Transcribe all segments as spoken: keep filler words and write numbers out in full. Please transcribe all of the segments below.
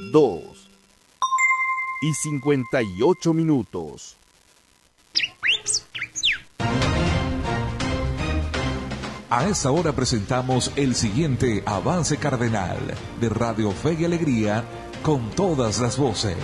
dos y cincuenta y ocho minutos. A esta hora presentamos el siguiente avance cardenal de Radio Fe y Alegría con todas las voces.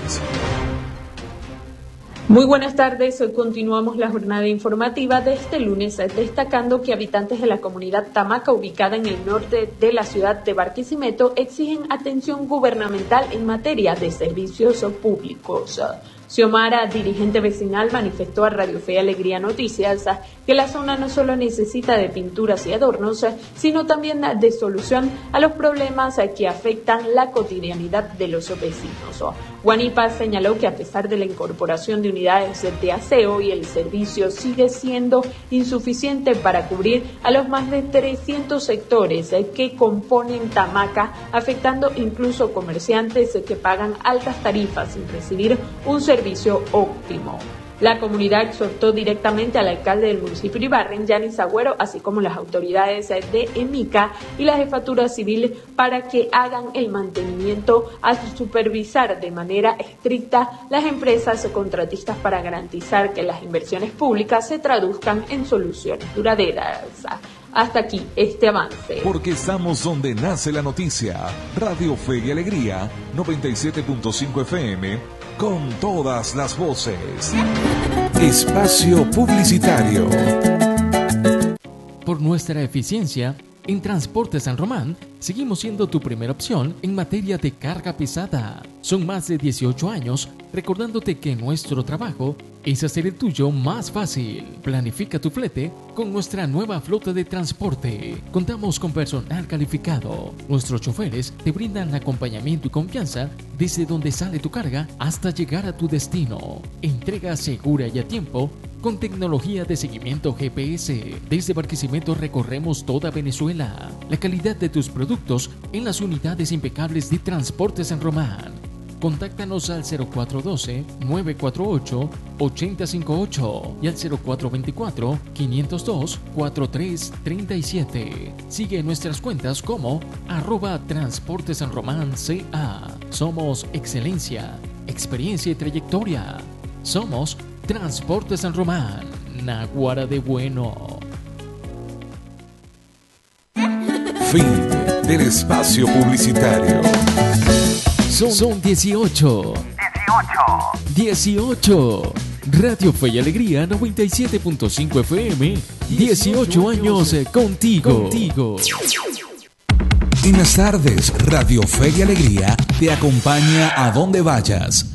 Muy buenas tardes, hoy continuamos la jornada informativa de este lunes, destacando que habitantes de la comunidad Tamaca, ubicada en el norte de la ciudad de Barquisimeto, exigen atención gubernamental en materia de servicios públicos. Xiomara, dirigente vecinal, manifestó a Radio Fe y Alegría Noticias que la zona no solo necesita de pinturas y adornos, sino también de solución a los problemas que afectan la cotidianidad de los vecinos. Guanipa señaló que a pesar de la incorporación de unidades de aseo y el servicio sigue siendo insuficiente para cubrir a los más de trescientos sectores que componen Tamaca, afectando incluso comerciantes que pagan altas tarifas sin recibir un servicio óptimo. La comunidad exhortó directamente al alcalde del municipio de Ibarren, Yanis Agüero, así como las autoridades de EMICA y la jefatura civil para que hagan el mantenimiento a supervisar de manera estricta las empresas contratistas para garantizar que las inversiones públicas se traduzcan en soluciones duraderas. Hasta aquí este avance. Porque estamos donde nace la noticia. Radio Fe y Alegría, noventa y siete punto cinco F M, con todas las voces. Espacio publicitario. Por nuestra eficiencia, en Transporte San Román, seguimos siendo tu primera opción en materia de carga pesada. Son más de dieciocho años recordándote que nuestro trabajo es hacer el tuyo más fácil. Planifica tu flete con nuestra nueva flota de transporte. Contamos con personal calificado. Nuestros choferes te brindan acompañamiento y confianza desde donde sale tu carga hasta llegar a tu destino. Entrega segura y a tiempo con tecnología de seguimiento G P S. Desde Barquisimeto recorremos toda Venezuela. La calidad de tus productos en las unidades impecables de Transporte San Román. Contáctanos al cero cuatro uno dos, nueve cuatro ocho, ocho cero cinco ocho y al cero cuatro dos cuatro, cinco cero dos, cuatro tres tres siete. Sigue nuestras cuentas como arroba Transporte San Román C A. Somos excelencia, experiencia y trayectoria. Somos Transporte San Román, Naguara de bueno. Fin del espacio publicitario. Son, son dieciocho. dieciocho. Radio Fe y Alegría noventa y siete punto cinco F M. dieciocho años contigo. contigo. En las tardes, Radio Fe y Alegría te acompaña a donde vayas.